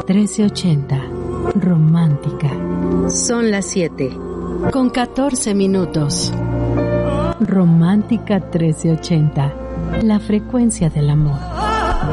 1380. Romántica. Son las 7. Con 14 minutos. Romántica 1380. La frecuencia del amor.